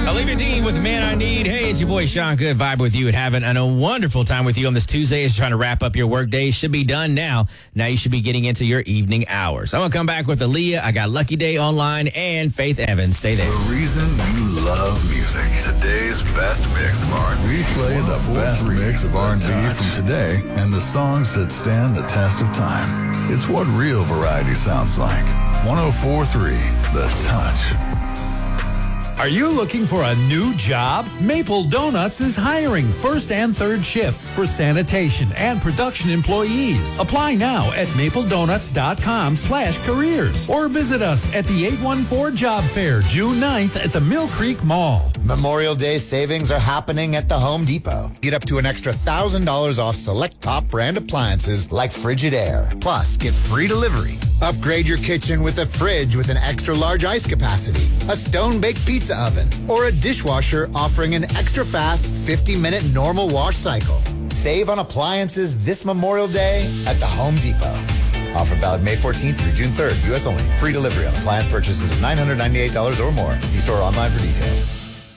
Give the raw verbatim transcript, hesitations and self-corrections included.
Olivia Dean with The Man I Need. Hey, it's your boy Sean Good, vibe with you and having a wonderful time with you on this Tuesday as you're trying to wrap up your work day. Should be done now. Now you should be getting into your evening hours. I'm going to come back with Aaliyah. I got Lucky Day online and Faith Evans. Stay there. The reason you love music. Today's best mix of R and B. We play the best mix of R and B from today and the songs that stand the test of time. It's what real variety sounds like. one oh four three The Touch. Are you looking for a new job? Maple Donuts is hiring first and third shifts for sanitation and production employees. Apply now at mapledonuts.com slash careers or visit us at the eight one four Job Fair, June ninth at the Mill Creek Mall. Memorial Day savings are happening at the Home Depot. Get up to an extra one thousand dollars off select top brand appliances like Frigidaire. Plus, get free delivery. Upgrade your kitchen with a fridge with an extra large ice capacity, a stone-baked pizza oven, or a dishwasher offering an extra fast fifty minute normal wash cycle. Save on appliances this Memorial Day at the Home Depot. Offer valid May fourteenth through June third. U S only. Free delivery on appliance purchases of nine hundred ninety-eight dollars or more. See store or online for details.